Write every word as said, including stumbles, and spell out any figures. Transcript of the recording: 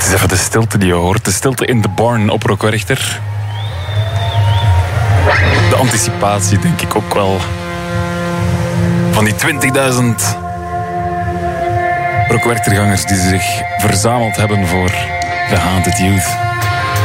Het is even de stilte die je hoort. De stilte in de barn op Rock Werchter. De anticipatie, denk ik ook wel. Van die twintigduizend Rock Werchter-gangers die zich verzameld hebben voor The Haunted Youth.